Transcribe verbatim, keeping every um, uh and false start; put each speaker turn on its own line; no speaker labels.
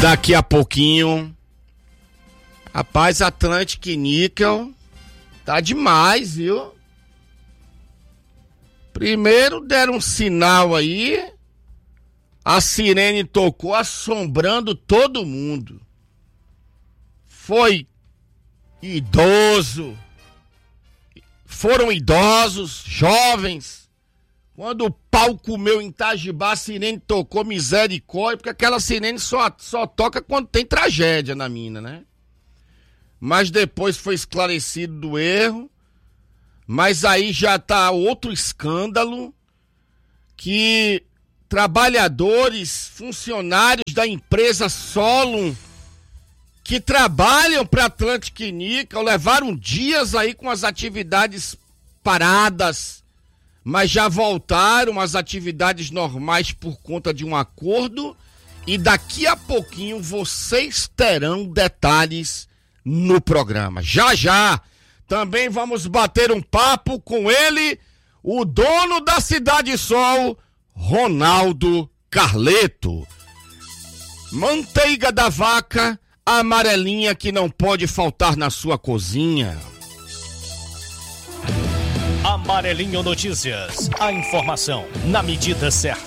Daqui a pouquinho, rapaz, Atlantic Níquel tá demais, viu? Primeiro deram um sinal aí, a sirene tocou assombrando todo mundo. Foi idoso, foram idosos, jovens. Quando o pau comeu em Itajibá, a sirene tocou, misericórdia, porque aquela sirene só, só toca quando tem tragédia na mina, né? Mas depois foi esclarecido do erro, mas aí já tá outro escândalo, que trabalhadores, funcionários da empresa Solum, que trabalham para Atlantic Níquel, levaram dias aí com as atividades paradas, mas já voltaram às atividades normais por conta de um acordo, e daqui a pouquinho vocês terão detalhes no programa. Já já também vamos bater um papo com ele, o dono da Cidade Sol, Ronaldo Carleto. Manteiga da vaca, a amarelinha que não pode faltar na sua cozinha.
Amarelinho Notícias, a informação na medida certa.